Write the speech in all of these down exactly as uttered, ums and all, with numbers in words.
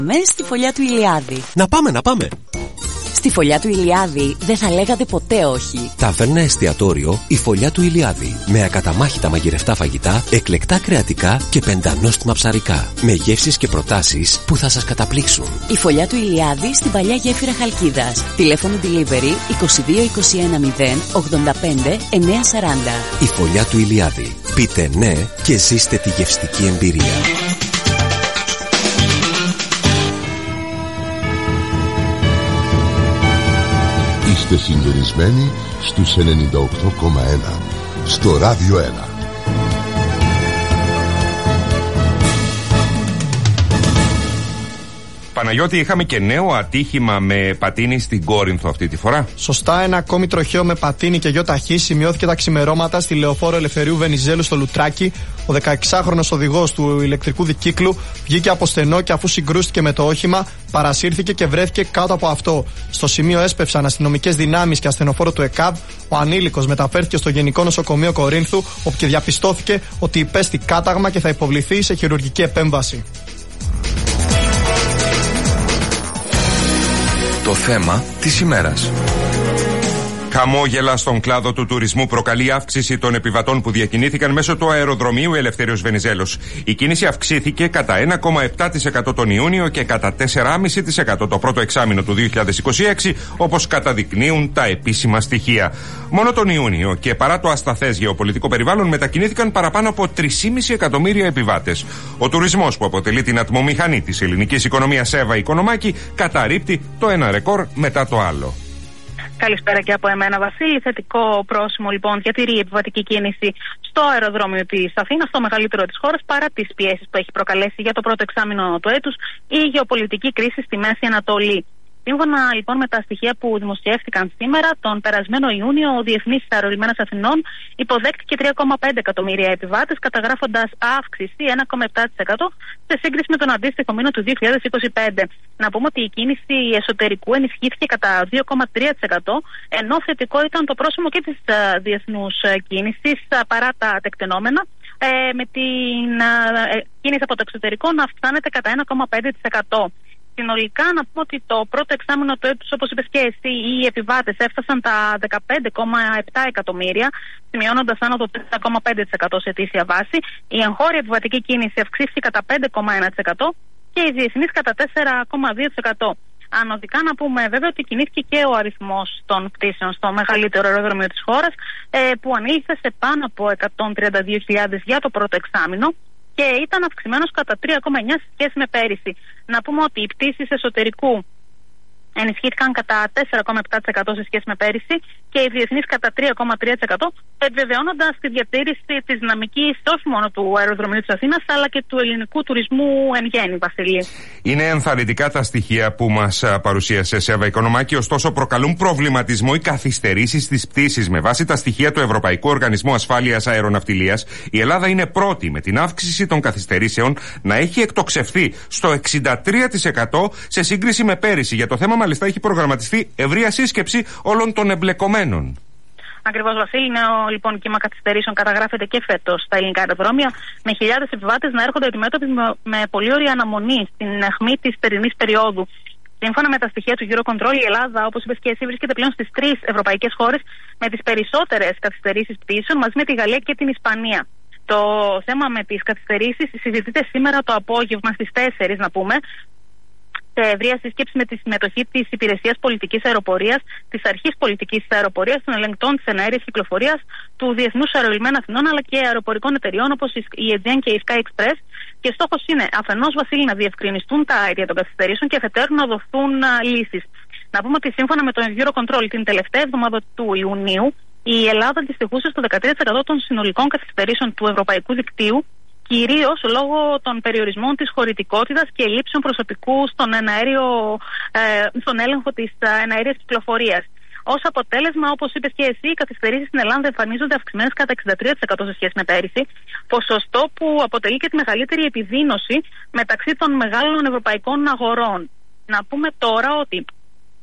Στη φωλιά του Ηλιάδη. Να πάμε, να πάμε. Στη φωλιά του Ηλιάδη δεν θα λέγατε ποτέ όχι. Ταβέρνα εστιατόριο η φωλιά του Ηλιάδη. Με ακαταμάχητα μαγειρευτά φαγητά, εκλεκτά κρεατικά και πεντανόστιμα ψαρικά. Με γεύσεις και προτάσεις που θα σας καταπλήξουν. Η φωλιά του Ηλιάδη στην παλιά γέφυρα Χαλκίδας. Τηλέφωνο delivery είκοσι δύο είκοσι ένα μηδέν ογδόντα πέντε εννιακόσια σαράντα. Η φωλιά του Ηλιάδη. Πείτε ναι και ζήστε τη γευστική εμπειρία. Είστε συντονισμένοι στους ενενήντα οκτώ κόμμα ένα στο Ράδιο ένα. Παναγιώτη, είχαμε και νέο ατύχημα με πατίνι στην Κόρινθο αυτή τη φορά. Σωστά, ένα ακόμη τροχαίο με πατίνι και γιο ταχύ σημειώθηκε τα ξημερώματα στη Λεωφόρο Ελευθερίου Βενιζέλου στο Λουτράκι. Ο δεκαεξάχρονος οδηγός του ηλεκτρικού δικύκλου βγήκε από στενό και αφού συγκρούστηκε με το όχημα, παρασύρθηκε και βρέθηκε κάτω από αυτό. Στο σημείο έσπευσαν αστυνομικές δυνάμεις και ασθενοφόρο του ΕΚΑΒ. Ο ανήλικος μεταφέρθηκε στο Γενικό Νοσοκομείο Κορίνθου, όπου και διαπιστώθηκε ότι υπέστη κάταγμα και θα υποβληθεί σε χειρουργική επέμβαση. Το θέμα της ημέρας. Χαμόγελα στον κλάδο του τουρισμού προκαλεί αύξηση των επιβατών που διακινήθηκαν μέσω του αεροδρομίου Ελευθέριος Βενιζέλος. Η κίνηση αυξήθηκε κατά ένα κόμμα επτά τοις εκατό τον Ιούνιο και κατά τέσσερα κόμμα πέντε τοις εκατό το πρώτο εξάμηνο του δύο χιλιάδες είκοσι έξι, όπως καταδεικνύουν τα επίσημα στοιχεία. Μόνο τον Ιούνιο και παρά το ασταθές γεωπολιτικό περιβάλλον μετακινήθηκαν παραπάνω από τρία κόμμα πέντε εκατομμύρια επιβάτες. Ο τουρισμός, που αποτελεί την ατμομηχανή της ελληνικής οικονομίας, Εύα Οικονομάκη, καταρρίπτει το ένα ρεκόρ μετά το άλλο. Καλησπέρα και από εμένα, Βασίλη. Θετικό πρόσημο λοιπόν διατηρεί η επιβατική κίνηση στο αεροδρόμιο της Αθήνας, το μεγαλύτερο της χώρας, παρά τις πιέσεις που έχει προκαλέσει για το πρώτο εξάμηνο του έτους η γεωπολιτική κρίση στη Μέση Ανατολή. Σύμφωνα λοιπόν με τα στοιχεία που δημοσιεύτηκαν σήμερα, τον περασμένο Ιούνιο ο Διεθνής Αερολιμένας Αθηνών υποδέχτηκε τρία κόμμα πέντε εκατομμύρια επιβάτες, καταγράφοντας αύξηση ένα κόμμα επτά τοις εκατό σε σύγκριση με τον αντίστοιχο μήνα του δύο χιλιάδες είκοσι πέντε. Να πούμε ότι η κίνηση εσωτερικού ενισχύθηκε κατά δύο κόμμα τρία τοις εκατό, ενώ θετικό ήταν το πρόσημο και της διεθνούς κίνησης παρά τα τεκτενόμενα, με την κίνηση από το εξωτερικό να αυξάνεται κατά ένα κόμμα πέντε τοις εκατό. Συνολικά, να πούμε ότι το πρώτο εξάμηνο του έτους, όπως είπες και εσύ, οι επιβάτες έφτασαν τα δεκαπέντε κόμμα επτά εκατομμύρια, σημειώνοντας άνω το τέσσερα κόμμα πέντε τοις εκατό σε ετήσια βάση. Η εγχώρια επιβατική κίνηση αυξήθηκε κατά πέντε κόμμα ένα τοις εκατό και η διεθνής κατά τέσσερα κόμμα δύο τοις εκατό. Ανωδικά να πούμε βέβαια ότι κινήθηκε και ο αριθμός των πτήσεων στο μεγαλύτερο αεροδρόμιο της χώρας, που ανήλθε σε πάνω από εκατόν τριάντα δύο χιλιάδες για το πρώτο εξάμηνο και ήταν αυξημένος κατά τρία κόμμα εννιά τοις εκατό σε σχέση με πέρυσι. Να πούμε ότι οι πτήσεις εσωτερικού ενισχύθηκαν κατά τέσσερα κόμμα επτά τοις εκατό σε σχέση με πέρυσι και οι διεθνείς κατά τρία κόμμα τρία τοις εκατό, επιβεβαιώνοντας τη διατήρηση της δυναμικής όχι μόνο του αεροδρομίου της Αθήνας αλλά και του ελληνικού τουρισμού εν γέννη, Βασίλη. Είναι ενθαρρυντικά τα στοιχεία που μας παρουσίασε σε Εύα Οικονομάκη, ωστόσο προκαλούν προβληματισμό οι καθυστερήσεις στις πτήσεις. Με βάση τα στοιχεία του Ευρωπαϊκού Οργανισμού Ασφάλειας Αεροναυτιλίας, η Ελλάδα είναι πρώτη με την αύξηση των καθυστερήσεων να έχει εκτοξευθεί στο εξήντα τρία τοις εκατό σε σύγκριση με πέρυσι. Για το θέμα μάλιστα έχει προγραμματιστεί ευρεία σύσκεψη όλων των εμπλεκομένων. Ακριβώς, Βασίλη. Νέο λοιπόν κύμα καθυστερήσεων καταγράφεται και φέτος στα ελληνικά αεροδρόμια, με χιλιάδες επιβάτες να έρχονται αντιμέτωποι με, με πολύ ωραία αναμονή στην αιχμή της θερινής περίοδου. Σύμφωνα με τα στοιχεία του Eurocontrol, η Ελλάδα, όπως είπες και εσύ, βρίσκεται πλέον στις τρεις ευρωπαϊκές χώρες με τις περισσότερες καθυστερήσεις πτήσεων, μαζί με τη Γαλλία και την Ισπανία. Το θέμα με τις καθυστερήσεις συζητείται σήμερα το απόγευμα στις τέσσερις, να πούμε, σε ευρεία σύσκεψη με τη συμμετοχή της Υπηρεσίας Πολιτικής Αεροπορίας, της Αρχής Πολιτικής Αεροπορίας, των ελεγκτών της εναέριας κυκλοφορίας, του Διεθνούς Αερολιμένα Αθηνών αλλά και αεροπορικών εταιριών όπως η Aegean και η Sky Express. Και στόχος είναι αφενός, Βασίλη, να διευκρινιστούν τα αίτια των καθυστερήσεων και αφετέρου να δοθούν λύσεις. Να πούμε ότι σύμφωνα με το Eurocontrol την τελευταία εβδομάδα του Ιουνίου, η Ελλάδα αντιστοιχούσε στο δεκατρία τοις εκατό των συνολικών καθυστερήσεων του ευρωπαϊκού δικτύου, κυρίως λόγω των περιορισμών της χωρητικότητας και ελλείψεων προσωπικού στον, εναέριο, ε, στον έλεγχο της εναέριας κυκλοφορίας. Ως αποτέλεσμα, όπως είπες και εσύ, οι καθυστερήσεις στην Ελλάδα εμφανίζονται αυξημένες κατά εξήντα τρία τοις εκατό σε σχέση με πέρυσι, ποσοστό που αποτελεί και τη μεγαλύτερη επιδείνωση μεταξύ των μεγάλων ευρωπαϊκών αγορών. Να πούμε τώρα ότι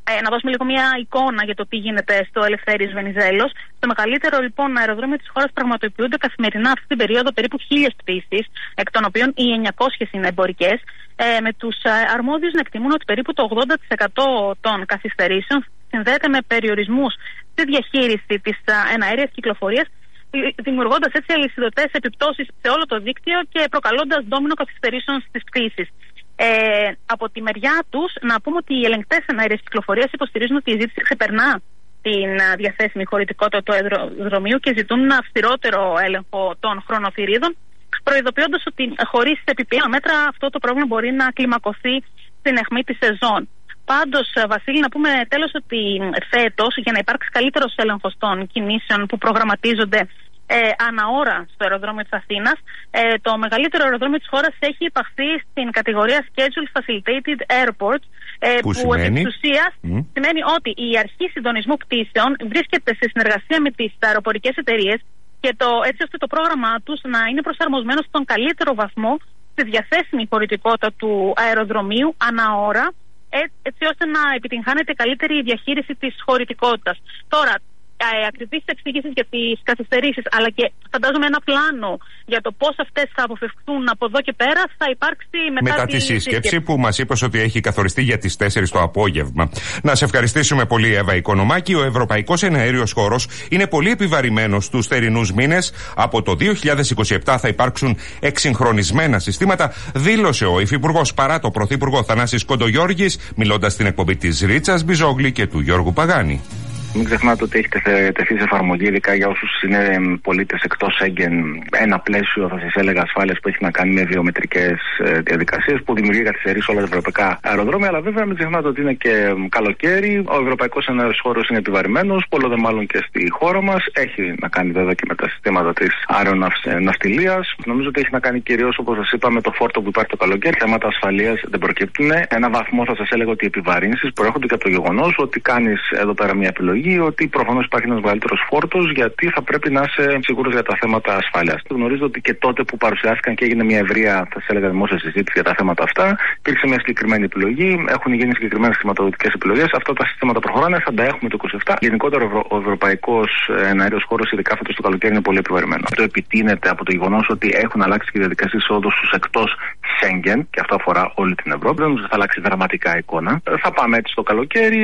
Ε, να δώσουμε λίγο μια εικόνα για το τι γίνεται στο Ελευθέριος Βενιζέλος. Στο μεγαλύτερο λοιπόν αεροδρόμιο της χώρας πραγματοποιούνται καθημερινά αυτή την περίοδο περίπου χίλιες πτήσεις, εκ των οποίων οι εννιακόσιες είναι εμπορικές, ε, με τους ε, αρμόδιους να εκτιμούν ότι περίπου το ογδόντα τοις εκατό των καθυστερήσεων συνδέεται με περιορισμούς στη διαχείριση της ε, εναέριας κυκλοφορίας, δημιουργώντας έτσι αλυσιδωτές επιπτώσεις σε όλο το δίκτυο και προκαλώντας ντόμινο καθυστερήσεων στις πτήσεις. Ε, από τη μεριά τους, να πούμε ότι οι ελεγκτές εναέριας κυκλοφορίας υποστηρίζουν ότι η ζήτηση ξεπερνά την uh, διαθέσιμη χωρητικότητα του αεροδρομίου και ζητούν ένα αυστηρότερο έλεγχο των χρονοθυρίδων, προειδοποιώντας ότι uh, χωρίς επιπλέον μέτρα αυτό το πρόβλημα μπορεί να κλιμακωθεί στην αιχμή της σεζόν. Πάντως, uh, Βασίλη, να πούμε τέλος ότι φέτος, για να υπάρξει καλύτερος έλεγχος των κινήσεων που προγραμματίζονται Ε, αναώρα στο αεροδρόμιο της Αθήνας, ε, το μεγαλύτερο αεροδρόμιο της χώρας έχει υπαχθεί στην κατηγορία Schedule Facilitated Airports, ε, που, που επί της ουσίας mm. σημαίνει ότι η αρχή συντονισμού πτήσεων βρίσκεται σε συνεργασία με τις αεροπορικές εταιρείες και το, έτσι ώστε το πρόγραμμά τους να είναι προσαρμοσμένο στον καλύτερο βαθμό στη διαθέσιμη χωρητικότητα του αεροδρομίου αναώρα, ε, έτσι ώστε να επιτυγχάνεται καλύτερη διαχείριση της χωρητικότητας. Τώρα, ακριβείς εξηγήσεις για τις καθυστερήσεις, αλλά και φαντάζομαι ένα πλάνο για το πώς αυτές θα αποφευχθούν από εδώ και πέρα θα υπάρξει μετά, μετά τη, τη σύσκεψη, σύσκεψη που μας είπες ότι έχει καθοριστεί για τις τέσσερις το απόγευμα. Να σε ευχαριστήσουμε πολύ, Εύα Οικονομάκη. Ο Ευρωπαϊκός Εναέριος Χώρος είναι πολύ επιβαρημένος τους θερινούς μήνες. Από το δύο χιλιάδες είκοσι επτά θα υπάρξουν εξυγχρονισμένα συστήματα, δήλωσε ο Υφυπουργός παρά το Πρωθυπουργό Θανάσης Κοντογιώργης, μιλώντας στην εκπομπή της Ρίτσας Μπιζόγλη και του Γιώργου Παγάνη. Μην ξεχνάτε ότι έχει τεθεί σε εφαρμογή, ειδικά για όσους είναι πολίτες εκτός Σέγγεν, ένα πλαίσιο, θα σας έλεγα, ασφάλειας που έχει να κάνει με βιομετρικές διαδικασίες που δημιουργεί καθυστερήσεις σε όλα τα ευρωπαϊκά αεροδρόμια. Αλλά βέβαια μην ξεχνάτε ότι είναι και καλοκαίρι. Ο Ευρωπαϊκός Εναέριος Χώρος είναι επιβαρημένος, πολλό δε μάλλον και στη χώρα μας. Έχει να κάνει βέβαια και με τα συστήματα της αεροναυτιλίας. Νομίζω ότι έχει να κάνει κυρίως, όπως σας είπα, με το φόρτο που υπάρχει το καλοκαίρι. Θέματα ασφαλείας δεν προκύπτουν. Ένα βαθμό θα σας έλεγα ότι οι επιβαρύνσεις προέρχονται και από το γεγονός ότι κάνεις εδώ πέρα μια επιλογή. Ότι προφανώς υπάρχει ένας μεγαλύτερος φόρτος, γιατί θα πρέπει να είσαι σίγουρος για τα θέματα ασφάλειας. Γνωρίζω ότι και τότε που παρουσιάστηκαν και έγινε μια ευρεία, θα σας έλεγα, δημόσια συζήτηση για τα θέματα αυτά, υπήρξε μια συγκεκριμένη επιλογή, έχουν γίνει συγκεκριμένες χρηματοδοτικές επιλογές. Αυτά τα συστήματα προχωράνε, θα τα έχουμε το είκοσι επτά. Γενικότερα ο Ευρωπαϊκός Εναέριος Χώρος, ειδικά φέτος το καλοκαίρι, είναι πολύ επιβαρημένο. Αυτό επιτείνεται από το γεγονός ότι έχουν αλλάξει και οι διαδικασίες εισόδου στους εκτός Σέγγεν, και αυτό αφορά όλη την Ευρώπη. Δεν θα αλλάξει δραματικά εικόνα. Θα πάμε έτσι στο καλοκαίρι.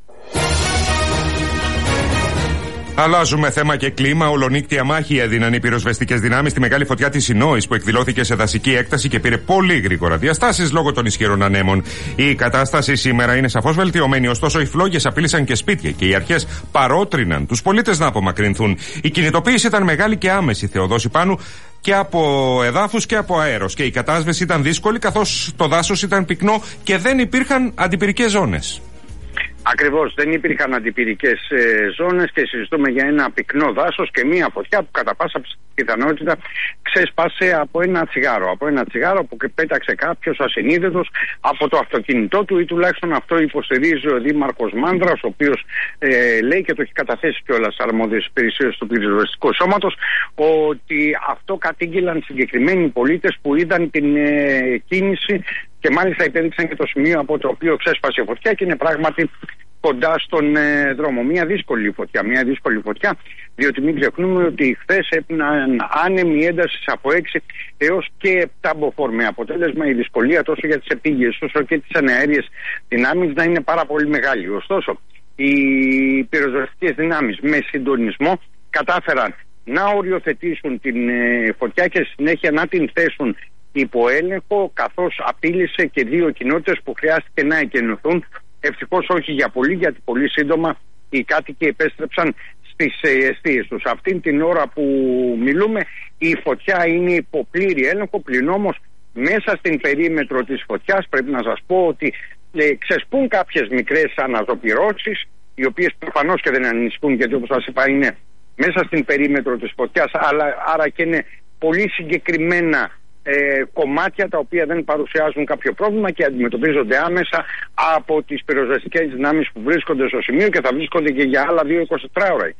Αλλάζουμε θέμα και κλίμα. Ολονύκτια μάχη έδιναν οι πυροσβεστικές δυνάμεις στη μεγάλη φωτιά της Σινόης που εκδηλώθηκε σε δασική έκταση και πήρε πολύ γρήγορα διαστάσεις λόγω των ισχυρών ανέμων. Η κατάσταση σήμερα είναι σαφώς βελτιωμένη, ωστόσο οι φλόγες απείλησαν και σπίτια και οι αρχές παρότριναν τους πολίτες να απομακρυνθούν. Η κινητοποίηση ήταν μεγάλη και άμεση, Θεοδόση Πάνου, και από εδάφους και από αέρος. Και η κατάσβεση ήταν δύσκολη καθώς το δάσος ήταν πυκνό και δεν υπήρχαν αντιπυρικές ζώνες. Ακριβώς, δεν υπήρχαν αντιπυρικές ε, ζώνες και συζητούμε για ένα πυκνό δάσος και μία φωτιά που κατά πάσα πιθανότητα ξέσπασε από ένα τσιγάρο. Από ένα τσιγάρο που πέταξε κάποιος ασυνείδητος από το αυτοκίνητό του, ή τουλάχιστον αυτό υποστηρίζει ο Δήμαρχος Μάνδρας, ο οποίος ε, λέει και το έχει καταθέσει κιόλας αρμόδιες υπηρεσίες του πυροσβεστικού σώματος, ότι αυτό κατήγγειλαν συγκεκριμένοι πολίτες που είδαν την ε, κίνηση. Και μάλιστα υπέδειξαν και το σημείο από το οποίο ξέσπασε η φωτιά και είναι πράγματι κοντά στον ε, δρόμο. Μια δύσκολη φωτιά, μια δύσκολη φωτιά, διότι μην ξεχνούμε ότι χθες έπιναν άνεμη ένταση από έξι έως και επτά μποφόρ, με αποτέλεσμα η δυσκολία τόσο για τις επίγειες όσο και τις εναέριες δυνάμεις να είναι πάρα πολύ μεγάλη. Ωστόσο, οι πυροσβεστικές δυνάμεις με συντονισμό κατάφεραν να οριοθετήσουν την ε, φωτιά και συνέχεια να την θέσουν υπό έλεγχο, καθώς απείλησε και δύο κοινότητες που χρειάστηκε να εκενωθούν. Ευτυχώς όχι για πολύ, γιατί πολύ σύντομα οι κάτοικοι επέστρεψαν στις εστίες τους. Αυτήν την ώρα που μιλούμε η φωτιά είναι υπό πλήρη έλεγχο, πλην όμως μέσα στην περίμετρο της φωτιάς πρέπει να σας πω ότι ε, ξεσπούν κάποιες μικρές αναζωπυρώσεις, οι οποίες προφανώς και δεν ανησυχούν, γιατί όπως σας είπα είναι μέσα στην περίμετρο της φωτιάς, αλλά άρα και είναι πολύ συγκεκριμένα Ε, κομμάτια τα οποία δεν παρουσιάζουν κάποιο πρόβλημα και αντιμετωπίζονται άμεσα από τις πυροσβεστικές δυνάμεις που βρίσκονται στο σημείο και θα βρίσκονται και για άλλα δύο εικοσιτετράωρα.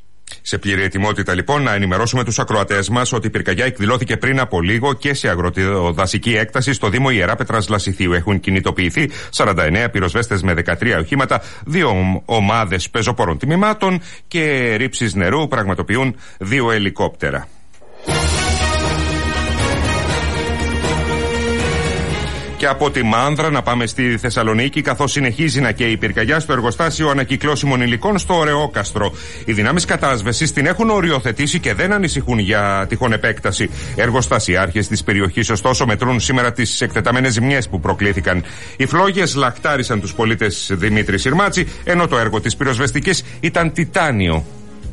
Σε πλήρη ετοιμότητα λοιπόν να ενημερώσουμε τους ακροατές μας ότι η πυρκαγιά εκδηλώθηκε πριν από λίγο και σε αγροτοδασική έκταση στο Δήμο Ιεράπετρας Λασιθίου. Έχουν κινητοποιηθεί σαράντα εννέα πυροσβέστες με δεκατρία οχήματα, δύο ομάδες πεζοπόρων τμήματων και ρήψεις νερού πραγματοποιούν δύο ελικόπτερα. Και από τη Μάνδρα να πάμε στη Θεσσαλονίκη, καθώς συνεχίζει να καίει η πυρκαγιά στο εργοστάσιο ανακυκλώσιμων υλικών στο Ωρεόκαστρο. Οι δυνάμεις κατάσβεσης την έχουν οριοθετήσει και δεν ανησυχούν για τυχόν επέκταση. Εργοστασιάρχες της περιοχής, ωστόσο, μετρούν σήμερα τις εκτεταμένες ζημιές που προκλήθηκαν. Οι φλόγες λαχτάρισαν τους πολίτες Δημήτρη Συρμάτση, ενώ το έργο της πυροσβεστικής ήταν τιτάνιο.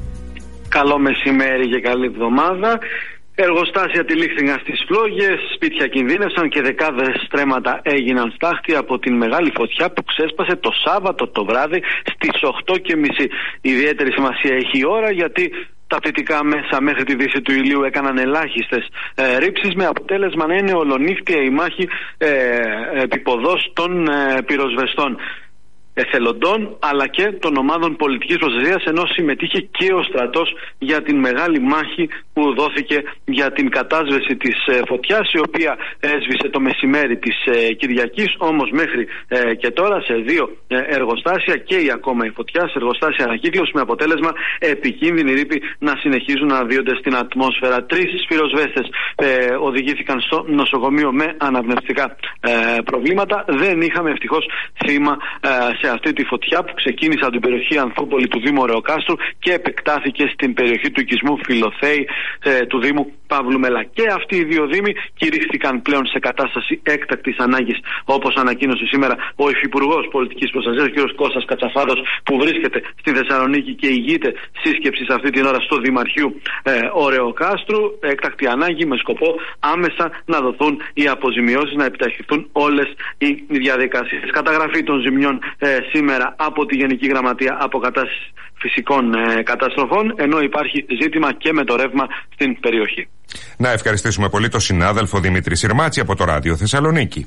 Καλό μεσημέρι και καλή εβδομάδα. Εργοστάσια τυλίχθηκαν στις φλόγες, σπίτια κινδύνευσαν και δεκάδες στρέμματα έγιναν στάχτη από την μεγάλη φωτιά που ξέσπασε το Σάββατο το βράδυ στις οκτώ και μισή. Ιδιαίτερη σημασία έχει η ώρα, γιατί τα πτυτικά μέσα μέχρι τη δύση του ηλίου έκαναν ελάχιστες ε, ρήψεις, με αποτέλεσμα να είναι ολονύχτια η μάχη ε, επιποδός των ε, πυροσβεστών εθελοντών αλλά και των ομάδων πολιτικής προστασίας, ενώ συμμετείχε και ο στρατός για την μεγάλη μάχη που δόθηκε για την κατάσβεση της ε, φωτιάς, η οποία έσβησε το μεσημέρι της ε, Κυριακής. Όμως μέχρι ε, και τώρα σε δύο ε, εργοστάσια καίει ακόμα η φωτιά, σε εργοστάσια ανακύκλωση, με αποτέλεσμα επικίνδυνοι ρήποι να συνεχίζουν να αναδύονται στην ατμόσφαιρα. Τρεις πυροσβέστες ε, οδηγήθηκαν στο νοσοκομείο με αναπνευστικά ε, προβλήματα. Δεν είχαμε ευτυχώς θύμα ε, σε αυτή τη φωτιά που ξεκίνησε από την περιοχή Ανθούπολη του Δήμου Ωρεοκάστρου και επεκτάθηκε στην περιοχή του οικισμού Φιλοθέη ε, του Δήμου Παύλου Μελά. Και αυτοί οι δύο δήμοι κηρύχθηκαν πλέον σε κατάσταση έκτακτης ανάγκης, όπως ανακοίνωσε σήμερα ο Υφυπουργός Πολιτικής Προστασίας, ο κ. Κώστας Κατσαφάδος, που βρίσκεται στη Θεσσαλονίκη και ηγείται σύσκεψης αυτή την ώρα στο Δημαρχείο ε, Ωρεοκάστρου. Έκτακτη ανάγκη με σκοπό άμεσα να δοθούν οι αποζημιώσεις, να επιταχυνθούν όλες οι διαδικασίες. Καταγραφή των ζημιών ε, σήμερα από τη Γενική Γραμματεία Αποκατάστασης Φυσικών ε, Καταστροφών, ενώ υπάρχει ζήτημα και με το ρεύμα στην περιοχή. Να ευχαριστήσουμε πολύ τον συνάδελφο Δημήτρη Συρμάτση από το Ράδιο Θεσσαλονίκη.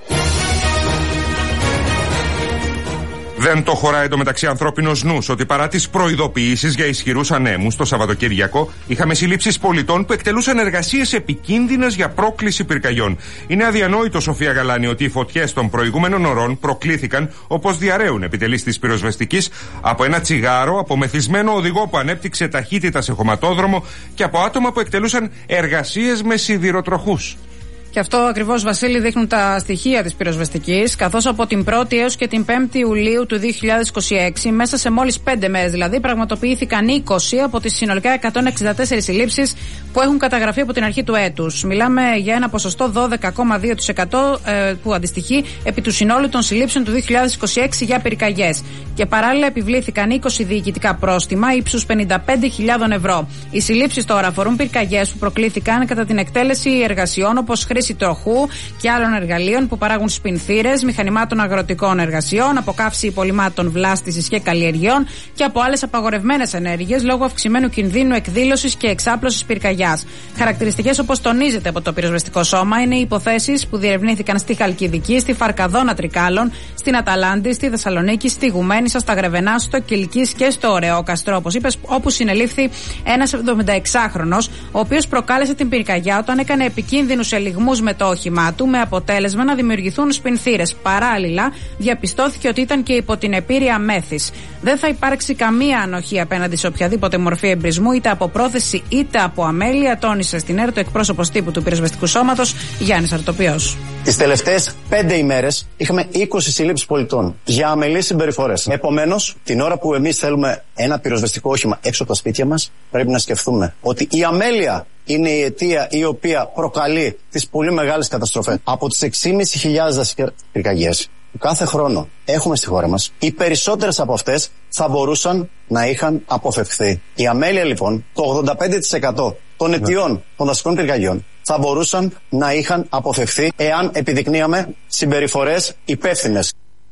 Δεν το χωράει εντωμεταξύ ανθρώπινος νους ότι παρά τις προειδοποιήσεις για ισχυρούς ανέμους το Σαββατοκύριακο είχαμε συλλήψεις πολιτών που εκτελούσαν εργασίες επικίνδυνες για πρόκληση πυρκαγιών. Είναι αδιανόητο, Σοφία Γαλάνη, ότι οι φωτιές των προηγούμενων ωρών προκλήθηκαν, όπως διαρρέουν επιτελείς της πυροσβεστικής, από ένα τσιγάρο, από μεθυσμένο οδηγό που ανέπτυξε ταχύτητα σε χωματόδρομο και από άτομα που εκτελούσαν εργασίες με σιδηροτροχούς. Και αυτό ακριβώς, Βασίλη, δείχνουν τα στοιχεία της πυροσβεστικής, καθώς από την πρώτη έως και την πέμπτη Ιουλίου του δύο χιλιάδες είκοσι έξι, μέσα σε μόλις πέντε μέρες δηλαδή, πραγματοποιήθηκαν είκοσι από τις συνολικά εκατόν εξήντα τέσσερις συλλήψεις που έχουν καταγραφεί από την αρχή του έτους. Μιλάμε για ένα ποσοστό δώδεκα κόμμα δύο τοις εκατό ε, που αντιστοιχεί επί του συνόλου των συλλήψεων του δύο χιλιάδες είκοσι έξι για πυρκαγιές. Και παράλληλα επιβλήθηκαν είκοσι διοικητικά πρόστιμα ύψους πενήντα πέντε χιλιάδες ευρώ. Οι συλλήψεις τώρα αφορούν πυρκαγιές που προκλήθηκαν κατά την εκτέλεση εργασιών όπως χρήση τροχού και άλλων εργαλείων που παράγουν σπινθήρες, μηχανημάτων αγροτικών εργασιών, αποκαύση υπολειμμάτων βλάστησης και καλλιεργειών και από άλλες απαγορευμένες ενέργειες λόγω αυξημένου κινδύνου εκδήλωσης και εξάπλωσης πυρκαγιάς. Χαρακτηριστικές, όπως τονίζεται από το πυροσβεστικό σώμα, είναι οι υποθέσεις που διερευνήθηκαν στη Χαλκιδική, στη Φαρκαδόνα Τρικάλων, στην Αταλάντη, στη Θεσσαλονίκη, στη Γουμένισσα, στα Γρεβενά, στο Κιλκής και στο Ωρεόκαστρο, όπως είπες, όπου συνελήφθη ένας εβδομηνταεξάχρονος, ο οποίος προκάλεσε την πυρκαγιά όταν έκανε επικίνδυνους ελιγμούς με το όχημά του, με αποτέλεσμα να δημιουργηθούν σπινθήρες. Παράλληλα, διαπιστώθηκε ότι ήταν και υπό την επήρεια μέθης. Δεν θα υπάρξει καμία ανοχή απέναντι σε οποιαδήποτε μορφή εμπρισμού, είτε από πρόθεση είτε από αμέλεια, τόνισε στην ΕΡΤ ο εκπρόσωπος τύπου του πυροσβεστικού σώματος, Γιάννης Αρτοπιός. Τις τελευταίες πέντε ημέρες είχαμε είκοσι συλλήψεις πολιτών για αμελείς συμπεριφορές. Επομένως, την ώρα που εμείς θέλουμε ένα πυροσβεστικό όχημα έξω από τα σπίτια μας, πρέπει να σκεφτούμε ότι η αμέλεια είναι η αιτία η οποία προκαλεί τις πολύ μεγάλες καταστροφές. Από τις έξι χιλιάδες πεντακόσιες δασικές πυρκαγιές που κάθε χρόνο έχουμε στη χώρα μας, οι περισσότερες από αυτές θα μπορούσαν να είχαν αποφευχθεί. Η αμέλεια λοιπόν, το ογδόντα πέντε τοις εκατό των αιτιών των δασικών πυρκαγιών θα μπορούσαν να είχαν αποφευχθεί εάν επιδεικνύαμε συμπεριφορές υπεύθυνες.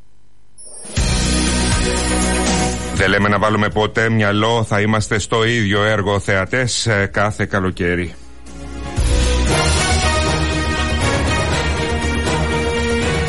Δεν λέμε να βάλουμε ποτέ μυαλό, θα είμαστε στο ίδιο έργο θεατές κάθε καλοκαίρι. Το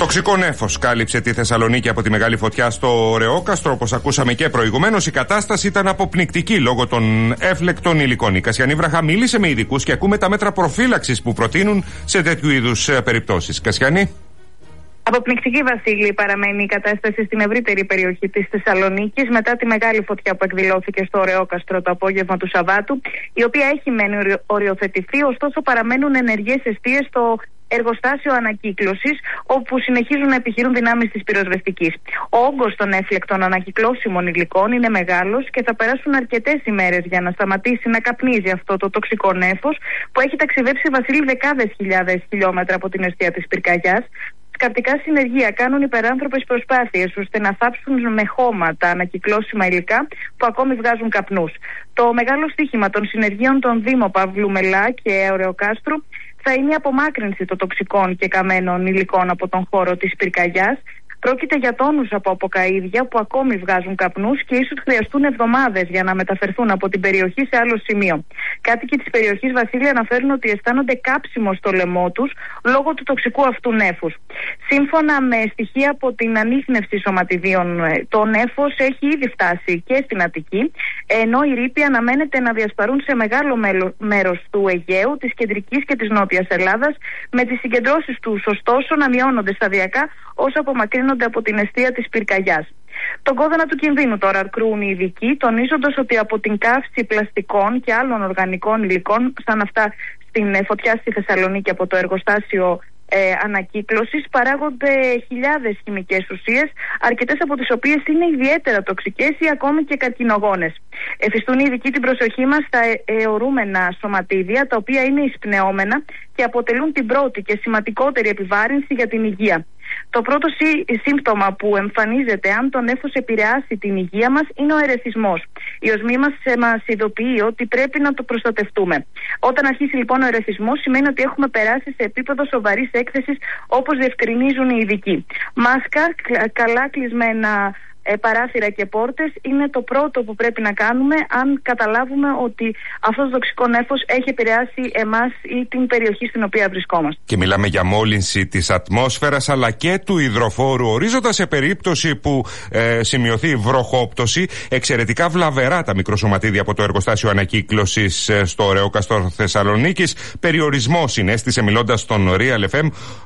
Τοξικό νέφος κάλυψε τη Θεσσαλονίκη από τη μεγάλη φωτιά στο Ρεόκαστρο. Όπως ακούσαμε και προηγουμένως, η κατάσταση ήταν αποπνικτική λόγω των έφλεκτων υλικών. Η Κασιανή Βραχά μίλησε με ειδικούς και ακούμε τα μέτρα προφύλαξης που προτείνουν σε τέτοιου είδους περιπτώσεις. Κασιανή. Αποπνικτική, Βασίλη, παραμένει η κατάσταση στην ευρύτερη περιοχή της Θεσσαλονίκης μετά τη μεγάλη φωτιά που εκδηλώθηκε στο Ρεόκαστρο το απόγευμα του Σαββάτου, η οποία έχει μένει οριοθετηθεί, ωστόσο παραμένουν ενεργές εστίες στο εργοστάσιο ανακύκλωσης, όπου συνεχίζουν να επιχειρούν δυνάμεις της πυροσβεστικής. Ο όγκος των έφλεκτων ανακυκλώσιμων υλικών είναι μεγάλος και θα περάσουν αρκετές ημέρες για να σταματήσει να καπνίζει αυτό το τοξικό νέφος που έχει ταξιδέψει, Βασίλη, δεκάδες χιλιάδες χιλιόμετρα από την εστία της πυρκαγιάς. Σκαπτικά συνεργεία κάνουν υπεράνθρωπες προσπάθειες ώστε να θάψουν με χώμα τα ανακυκλώσιμα υλικά που ακόμη βγάζουν καπνούς. Το μεγάλο στοίχημα των συνεργείων των Δήμων Παύλου Μελά και Ωρεοκάστρου θα είναι η απομάκρυνση των τοξικών και καμένων υλικών από τον χώρο της πυρκαγιάς. Πρόκειται για τόνους από αποκαΐδια που ακόμη βγάζουν καπνούς και ίσως χρειαστούν εβδομάδες για να μεταφερθούν από την περιοχή σε άλλο σημείο. Κάτοικοι της περιοχής, Βασίλη, αναφέρουν ότι αισθάνονται κάψιμο στο λαιμό τους λόγω του τοξικού αυτού νέφους. Σύμφωνα με στοιχεία από την ανίχνευση σωματιδίων, το νέφος έχει ήδη φτάσει και στην Αττική, ενώ οι ρήποι αναμένεται να διασπαρούν σε μεγάλο μέρος του Αιγαίου, της κεντρικής και της νότιας Ελλάδας, με τις συγκεντρώσεις τους ωστόσο να μειώνονται σταδιακά όσο απομακρύνονται από την εστία της πυρκαγιάς. Τον κόδωνα του κινδύνου τώρα αρκρούν οι ειδικοί, τονίζοντας ότι από την καύση πλαστικών και άλλων οργανικών υλικών, σαν αυτά στην φωτιά στη Θεσσαλονίκη από το εργοστάσιο ε, ανακύκλωσης, παράγονται χιλιάδες χημικές ουσίες, αρκετές από τις οποίες είναι ιδιαίτερα τοξικές ή ακόμη και καρκινογόνες. Εφιστούν οι ειδικοί την προσοχή μας στα αιωρούμενα σωματίδια, τα οποία είναι εισπνεώμενα και αποτελούν την πρώτη και σημαντικότερη επιβάρυνση για την υγεία. Το πρώτο σύμπτωμα που εμφανίζεται αν το νέφος επηρεάσει την υγεία μας είναι ο ερεθισμός. Η οσμή μας μας ειδοποιεί ότι πρέπει να το προστατευτούμε. Όταν αρχίσει λοιπόν ο ερεθισμός, σημαίνει ότι έχουμε περάσει σε επίπεδο σοβαρής έκθεσης, όπως διευκρινίζουν οι ειδικοί. Μάσκα, καλά κλεισμένα παράθυρα και πόρτες είναι το πρώτο που πρέπει να κάνουμε αν καταλάβουμε ότι αυτό το τοξικό νέφος έχει επηρεάσει εμάς ή την περιοχή στην οποία βρισκόμαστε. Και μιλάμε για μόλυνση της ατμόσφαιρας αλλά και του υδροφόρου, ορίζοντας σε περίπτωση που ε, σημειωθεί βροχόπτωση εξαιρετικά βλαβερά τα μικροσωματίδια από το εργοστάσιο ανακύκλωσης ε, στο Ρεόκαστρο Θεσσαλονίκης. Περιορισμό συνέστησε, μιλώντας στον Real εφ εμ,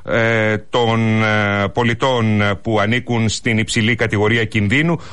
ε, των ε, πολιτών που ανήκουν στην υψηλή κατηγορία κινδύνου,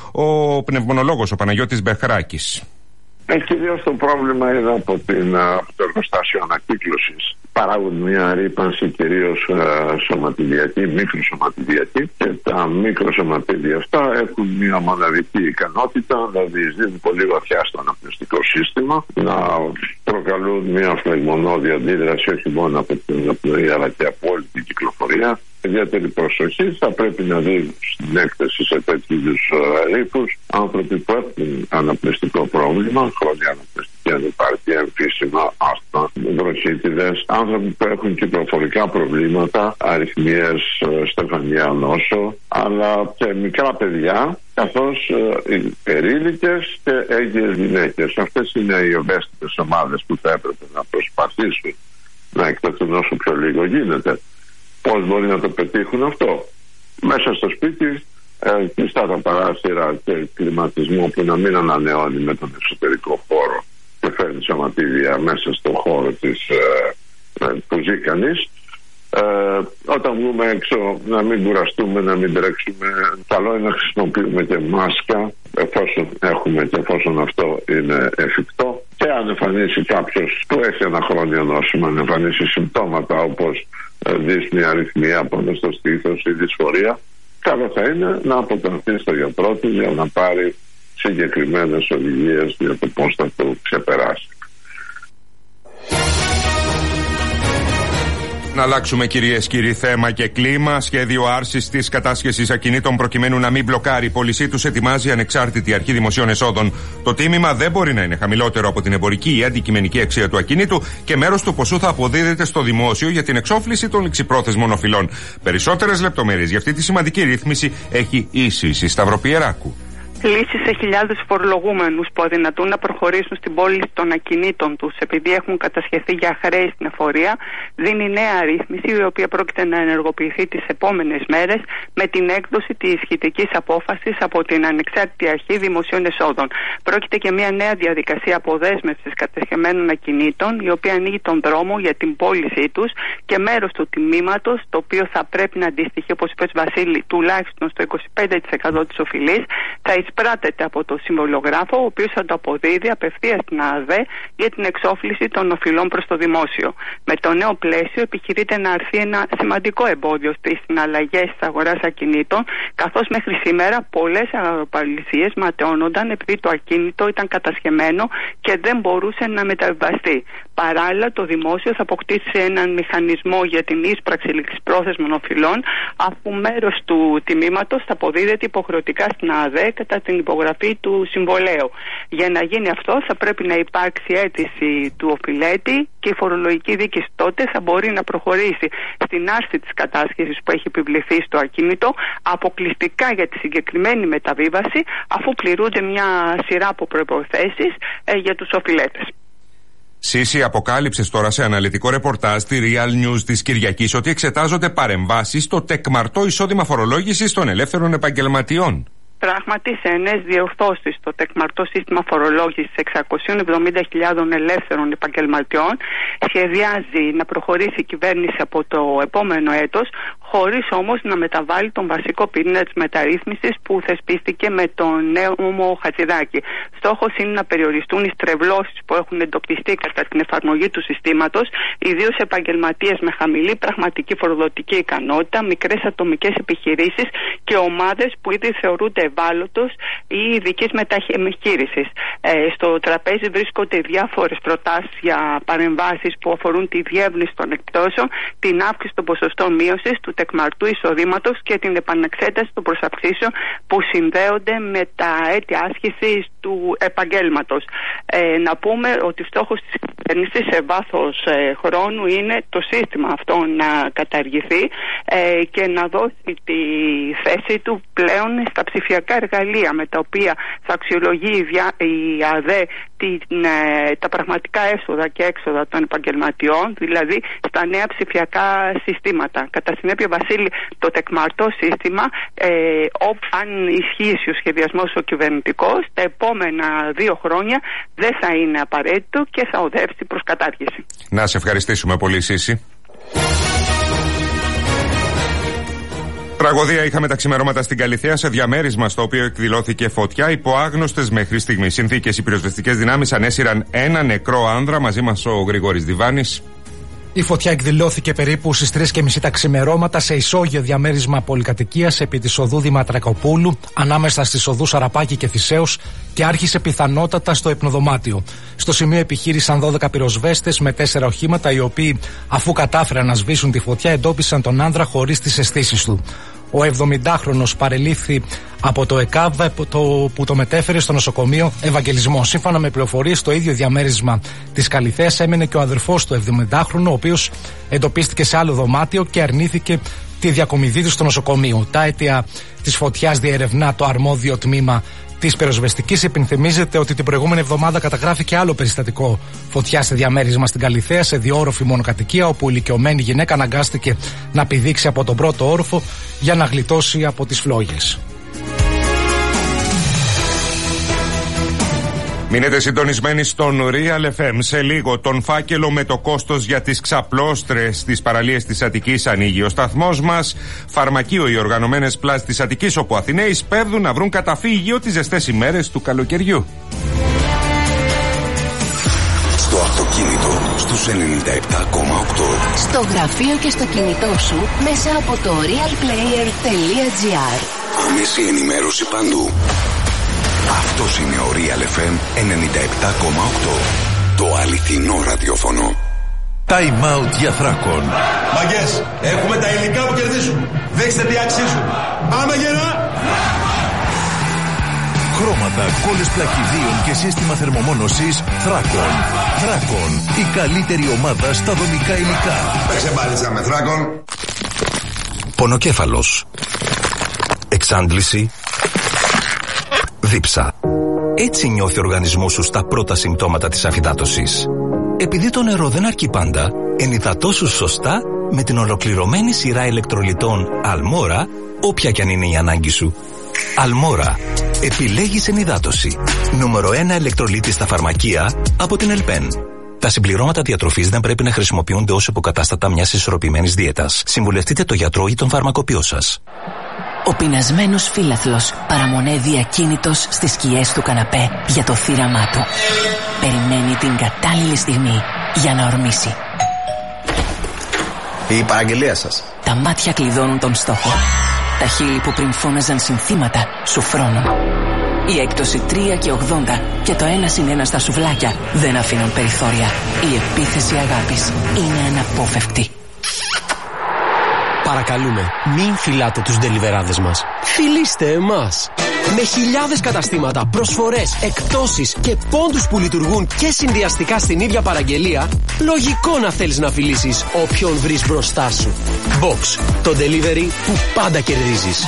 ο πνευμονολόγος, ο Παναγιώτης Μπεχράκης. Ε, κυρίως το πρόβλημα είναι από, την, από το εργοστάσιο ανακύκλωσης. Παράγουν μια ρύπανση κυρίως ε, σωματιδιακή, μικροσωματιδιακή, και τα μικροσωματίδια αυτά έχουν μια μοναδική ικανότητα να διεισδύουν πολύ βαθιά στο αναπνευστικό σύστημα, να προκαλούν μια φλεγμονώδη αντίδραση όχι μόνο από την αναπνοή αλλά και από όλη την κυκλοφορία. Ιδιαίτερη προσοχή θα πρέπει να δίνουν στην έκθεση σε τέτοιου είδους ρήπους άνθρωποι που έχουν αναπνευστικό πρόβλημα, χρόνια αναπνευστική ανυπάρκεια, εμφύσιμα, άσθμα, βροχίτιδες, άνθρωποι που έχουν κυκλοφορικά προβλήματα, αριθμίες, στεφανία νόσο, αλλά και μικρά παιδιά, καθώς ε, οι περίλικες και έγκυες γυναίκες. Αυτές είναι οι ευαίσθητες ομάδες που θα έπρεπε να προσπαθήσουν να εκτεθούν όσο πιο λίγο γίνεται. Πώς μπορεί να το πετύχουν αυτό? Μέσα στο σπίτι, ε, κλειστά τα παράθυρα και κλιματισμό που να μην ανανεώνει με τον εξωτερικό χώρο και φέρνει σωματίδια μέσα στον χώρο της, ε, ε, που ζει κανείς. Ε, όταν βγούμε έξω να μην κουραστούμε, να μην τρέξουμε. Καλό είναι να χρησιμοποιούμε και μάσκα εφόσον έχουμε και εφόσον αυτό είναι εφικτό. Και αν εμφανίσει κάποιος που έχει ένα χρόνιο νόσημα, αν εμφανίσει συμπτώματα όπως δύσπνοια, αριθμία πάνω στο στήθος ή δυσφορία, καλό θα είναι να αποτανθεί στο γιατρό του για να πάρει συγκεκριμένες οδηγίες για το πώς θα το ξεπεράσει. Να αλλάξουμε, κυρίες και κύριοι, θέμα και κλίμα. Σχέδιο άρσης της κατάσχεσης ακινήτων προκειμένου να μην μπλοκάρει η πώλησή τους ετοιμάζει ανεξάρτητη αρχή δημοσίων εσόδων. Το τίμημα δεν μπορεί να είναι χαμηλότερο από την εμπορική ή αντικειμενική αξία του ακινήτου και μέρος του ποσού θα αποδίδεται στο δημόσιο για την εξόφληση των ληξιπρόθεσμων οφειλών. Περισσότερες λεπτομέρειες για αυτή τη σημαντική ρύθμιση έχει η Σύση Σταυροπιεράκου. λύση σε χιλιάδες φορολογούμενους που αδυνατούν να προχωρήσουν στην πώληση των ακινήτων τους επειδή έχουν κατασχεθεί για χρέη στην εφορία, δίνει νέα ρύθμιση η οποία πρόκειται να ενεργοποιηθεί τις επόμενες μέρες με την έκδοση της σχετικής απόφασης από την Ανεξάρτητη Αρχή Δημοσίων Εσόδων. Πρόκειται και μια νέα διαδικασία αποδέσμευσης κατασχεμένων ακινήτων, η οποία ανοίγει τον δρόμο για την πώλησή τους και μέρος του τιμήματος, το οποίο θα πρέπει να αντιστοιχεί, όπως είπε ο Βασίλη, τουλάχιστον στο είκοσι πέντε τοις εκατό της οφειλής, θα εισπράτεται από το συμβολογράφο, ο οποίος θα το αποδίδει απευθείας στην ΑΔΕ για την εξόφληση των οφειλών προς το δημόσιο. Με το νέο πλαίσιο επιχειρείται να αρθεί ένα σημαντικό εμπόδιο στις συναλλαγές της αγοράς ακινήτων, καθώς μέχρι σήμερα πολλές αγοραπολισίες ματαιώνονταν επειδή το ακίνητο ήταν κατασχεμένο και δεν μπορούσε να μεταβιβαστεί. Παράλληλα, το δημόσιο θα αποκτήσει έναν μηχανισμό για την ίσπραξη ληξιπρόθεσμων οφειλών, αφού μέρος του τιμήματος θα αποδίδεται υποχρεωτικά στην ΑΔΕ κατά την υπογραφή του συμβολέου. Για να γίνει αυτό, θα πρέπει να υπάρξει αίτηση του οφειλέτη και η φορολογική δίκηση τότε θα μπορεί να προχωρήσει στην άρση της κατάσχεσης που έχει επιβληθεί στο ακίνητο, αποκλειστικά για τη συγκεκριμένη μεταβίβαση, αφού πληρούνται μια σειρά από προϋποθέσεις ε, για τους οφειλέτες. Σύση, αποκάλυψες τώρα σε αναλυτικό ρεπορτάζ στη Real News της Κυριακής ότι εξετάζονται παρεμβάσεις στο τεκμαρτό εισόδημα φορολόγησης των ελεύθερων επαγγελματιών. Πράγματι, σε νέες διορθώσεις στο τεκμαρτό σύστημα φορολόγησης εξακόσιες εβδομήντα χιλιάδες ελεύθερων επαγγελματιών σχεδιάζει να προχωρήσει η κυβέρνηση από το επόμενο έτος, χωρίς όμως να μεταβάλει τον βασικό πυρήνα της μεταρρύθμισης που θεσπίστηκε με τον νέο νόμο Χατζηδάκη. Στόχος είναι να περιοριστούν οι στρεβλώσεις που έχουν εντοπιστεί κατά την εφαρμογή του συστήματος, ιδίως επαγγελματίες με χαμηλή πραγματική φοροδοτική ικανότητα, μικρές ατομικές επιχειρήσεις και ομάδες που ήδη θεωρούνται ευάλωτος ή ειδικής μεταχείρισης. Ε, στο τραπέζι βρίσκονται διάφορες προτάσεις για παρεμβάσεις που αφορούν τη διεύρυνση των εκπτώσεων, την αύξηση των ποσοστών μείωσης του τεκμαρτού εισοδήματος και την επανεξέταση των προσαυξήσεων που συνδέονται με τα αίτια άσκησης του επαγγέλματος. Ε, να πούμε ότι στόχος της κυβέρνησης σε βάθος ε, χρόνου είναι το σύστημα αυτό να καταργηθεί ε, και να δώσει τη θέση του πλέον στα ψηφιακά εργαλεία με τα οποία θα αξιολογεί η, δια, η ΑΔΕ την, ε, τα πραγματικά έσοδα και έξοδα των επαγγελματιών, δηλαδή στα νέα ψηφιακά συστήματα. Κατά συνέπεια, Βασίλη, το τεκμαρτό σύστημα, ε, όπου αν ισχύσει ο σχεδιασμός ο κυβερνητικός, τα επόμενα δύο χρόνια δεν θα είναι απαραίτητο και θα οδεύσει προς κατάργηση. Να σε ευχαριστήσουμε πολύ, Σύση. Τραγωδία είχαμε τα ξημερώματα στην Καλιθέα σε διαμέρισμα στο οποίο εκδηλώθηκε φωτιά υπό άγνωστες μέχρι στιγμής συνθήκες. Οι πυροσβεστικές δυνάμεις ανέσυραν ένα νεκρό άνδρα. Μαζί μας ο Γρηγόρης Διβάνης. Η φωτιά εκδηλώθηκε περίπου στις τρεις και μισή τα ξημερώματα σε ισόγειο διαμέρισμα πολυκατοικίας επί της οδού Δηματρακοπούλου, ανάμεσα στις οδούς Αραπάκη και Θησέως, και άρχισε πιθανότατα στο υπνοδωμάτιο. Στο σημείο επιχείρησαν δώδεκα πυροσβέστες με τέσσερα οχήματα, οι οποίοι, αφού κατάφεραν να σβήσουν τη φωτιά, εντόπισαν τον άνδρα χωρίς τις αισθήσεις του. Ο εβδομηντάχρονος παρελήφθη από το ΕΚΑΒ που το μετέφερε στο νοσοκομείο Ευαγγελισμό. Σύμφωνα με πληροφορίες, στο ίδιο διαμέρισμα της Καλιθέας έμενε και ο αδερφός του εβδομηντάχρονου, ο οποίος εντοπίστηκε σε άλλο δωμάτιο και αρνήθηκε τη διακομιδή του στο νοσοκομείο. Τα αίτια της φωτιάς διερευνά το αρμόδιο τμήμα της πυροσβεστικής. Υπενθυμίζεται ότι την προηγούμενη εβδομάδα καταγράφηκε άλλο περιστατικό φωτιά σε διαμέρισμα στην Καλιθέα, σε διόροφη μονοκατοικία, όπου η ηλικιωμένη γυναίκα αναγκάστηκε να πηδήξει από τον πρώτο όροφο για να γλιτώσει από τις φλόγες. Μείνετε συντονισμένοι στον Real εφ εμ. Σε λίγο τον φάκελο με το κόστος για τις ξαπλώστρες στις παραλίες της Αττικής ανοίγει ο σταθμός μας. Φαρμακείο οι οργανωμένες πλάζ της Αττικής, όπου Αθηναίοι σπέβδουν να βρουν καταφύγιο τις ζεστές ημέρες του καλοκαιριού. Στο αυτοκίνητο στους ενενήντα επτά κόμμα οκτώ. Στο γραφείο και στο κινητό σου μέσα από το realplayer τελεία gr. Άμεση ενημέρωση παντού. Αυτός είναι ο Real εφ εμ ενενήντα επτά κόμμα οκτώ. Το αληθινό ραδιόφωνο. Time out για Θράκον. Μαγκές, έχουμε τα υλικά που κερδίζουν. Δείξτε τι αξίζουν. Πάμε γερά! Χρώματα, κόλλες πλακιδίων και σύστημα θερμομόνωσης Θράκον. Θράκον, η καλύτερη ομάδα στα δομικά υλικά. Παίξε μπάλιτσα με Θράκον. Πονοκέφαλος. Εξάντληση. Δίψα. Έτσι νιώθει ο οργανισμός σου στα πρώτα συμπτώματα της αφυδάτωσης. Επειδή το νερό δεν αρκεί πάντα, ενυδατώσου σωστά με την ολοκληρωμένη σειρά ηλεκτρολιτών Αλμόρα, όποια κι αν είναι η ανάγκη σου. Αλμόρα. Επιλέγεις ενυδάτωση. Νούμερο ένα ηλεκτρολίτη στα φαρμακεία από την Ελπέν. Τα συμπληρώματα διατροφής δεν πρέπει να χρησιμοποιούνται ως υποκατάστατα μιας ισορροπημένης δίαιτας. Συμβουλευτείτε το γιατρό ή τον φαρμακοποιό σας. Ο πεινασμένος φίλαθλος παραμονεύει ακίνητος στις σκιές του καναπέ για το θύραμά του. Περιμένει την κατάλληλη στιγμή για να ορμήσει. Η παραγγελία σας. Τα μάτια κλειδώνουν τον στόχο. Τα χείλη που πριν φώναζαν συνθήματα σου φρώνουν. Η έκπτωση τρία και ογδόντα και το ένα συν ένα στα σουβλάκια δεν αφήνουν περιθώρια. Η επίθεση αγάπης είναι αναπόφευκτη. Παρακαλούμε, μην φυλάτε τους ντελιβεράδες μας. Φιλήστε εμάς. Με χιλιάδες καταστήματα, προσφορές, εκπτώσεις και πόντους που λειτουργούν και συνδυαστικά στην ίδια παραγγελία, λογικό να θέλεις να φιλήσεις όποιον βρεις μπροστά σου. Box, το delivery που πάντα κερδίζεις.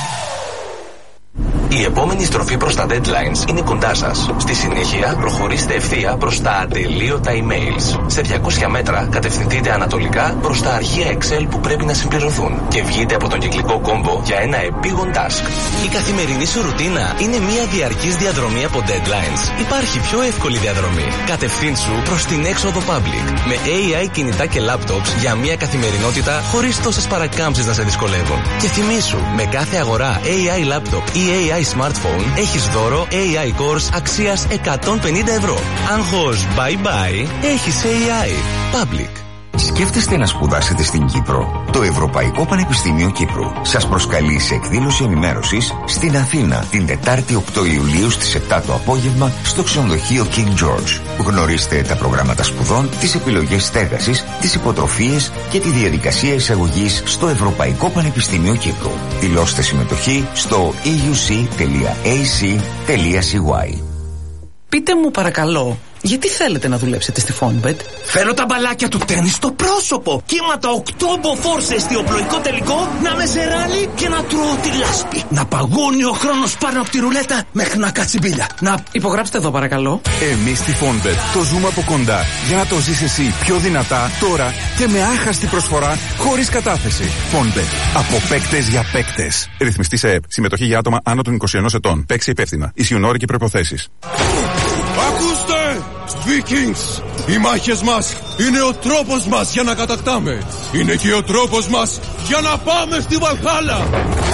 Η επόμενη στροφή προς τα deadlines είναι κοντά σας. Στη συνέχεια, προχωρήστε ευθεία προς τα ατελείωτα emails. Σε διακόσια μέτρα, κατευθυνθείτε ανατολικά προς τα αρχεία Excel που πρέπει να συμπληρωθούν και βγείτε από τον κυκλικό κόμπο για ένα επίγον task. Η καθημερινή σου ρουτίνα είναι μια διαρκής διαδρομή από deadlines. Υπάρχει πιο εύκολη διαδρομή. Κατευθύνσου προς την έξοδο Public με έι άι κινητά και laptops για μια καθημερινότητα χωρίς τόσες παρακάμψεις να σε δυσκολεύουν. Και θυμήσου, με κάθε αγορά έι άι laptop ή έι άι smartphone έχεις δώρο έι άι Course αξίας εκατόν πενήντα ευρώ. Άγχος bye bye, έχεις έι άι. Public. Σκέφτεστε να σπουδάσετε στην Κύπρο? Το Ευρωπαϊκό Πανεπιστήμιο Κύπρου σας προσκαλεί σε εκδήλωση ενημέρωσης στην Αθήνα την Τετάρτη οκτώ Ιουλίου στις επτά το απόγευμα στο ξενοδοχείο King George. Γνωρίστε τα προγράμματα σπουδών, τις επιλογές στέγασης, τις υποτροφίες και τη διαδικασία εισαγωγής στο Ευρωπαϊκό Πανεπιστήμιο Κύπρου. Δηλώστε συμμετοχή στο ι γιου σι τελεία έι σι τελεία σι γουάι. Πείτε μου παρακαλώ, γιατί θέλετε να δουλέψετε στη Fonbet? Θέλω τα μπαλάκια του τένις στο πρόσωπο. Κύματα οκτώ μποφόρ σε εστιοπλοϊκό τελικό, να με ζεράνει και να τρώω τη λάσπη. Να παγώνει ο χρόνος πάνω από τη ρουλέτα μέχρι να κάτσει μπίλια. Να υπογράψτε εδώ παρακαλώ. Εμείς στη Fonbet το ζούμε από κοντά για να το ζεις εσύ πιο δυνατά τώρα και με άχαστη προσφορά χωρίς κατάθεση. Fonbet. Από παίκτες για παίκτες. Ρυθμιστή σε ΕΠ. Συμμετοχή για άτομα άνω των είκοσι ενός ετών. Παίξει υπεύθυνα. Ισιουν όροι και προϋποθέσεις. Ακούστε! Vikings! Οι μάχες μας είναι ο τρόπος μας για να κατακτάμε. Είναι και ο τρόπος μας για να πάμε στη Βαλχάλα.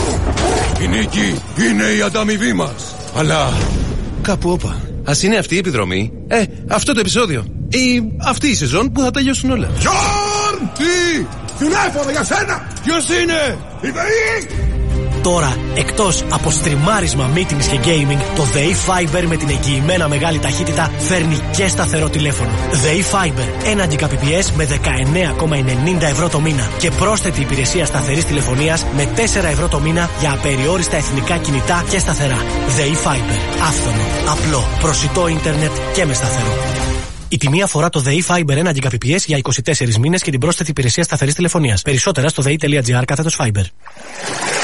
Η νίκη είναι η ανταμοιβή μας. Αλλά κάπου όπα. Ας είναι αυτή η επιδρομή. Ε, αυτό το επεισόδιο. Ή αυτή η σεζόν που θα τελειώσουν όλα. Γιον! Τι! Τηλέφωνο για σένα! Ποιος είναι? Η ΔΕΗ! Τώρα, εκτός από στριμάρισμα, meetings και gaming, το ΔΕΗ Fiber με την εγγυημένα μεγάλη ταχύτητα φέρνει και σταθερό τηλέφωνο. ΔΕΗ Fiber, ένα Gbps με δεκαεννέα κόμμα ενενήντα ευρώ το μήνα και πρόσθετη υπηρεσία σταθερής τηλεφωνίας με τέσσερα ευρώ το μήνα για απεριόριστα εθνικά κινητά και σταθερά. ΔΕΗ Fiber, άφθονο, απλό, προσιτό ίντερνετ και με σταθερό. Η τιμή αφορά το ΔΕΗ Fiber ένα Gbps για είκοσι τέσσερις μήνες και την πρόσθετη υπηρεσία σταθερής τηλεφωνίας. Περισσότερα στο δε ι τελεία τζι άρ κάθετος Fiber.